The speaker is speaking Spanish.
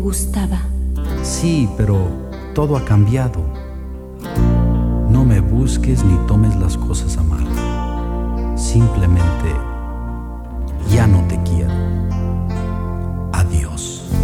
Gustaba. Sí, pero todo ha cambiado. No me busques ni tomes las cosas a